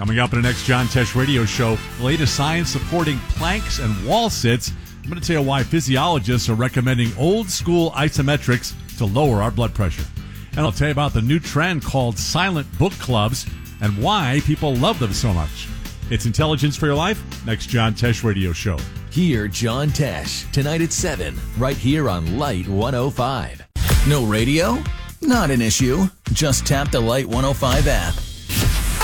Coming up in the next John Tesh radio show, the latest science supporting planks and wall sits. I'm going to tell you why physiologists are recommending old-school isometrics to lower our blood pressure. And I'll tell you about the new trend called silent book clubs and why people love them so much. It's Intelligence for Your Life, next John Tesh radio show. Hear John Tesh tonight at 7, right here on Light 105. No radio? Not an issue. Just tap the Light 105 app.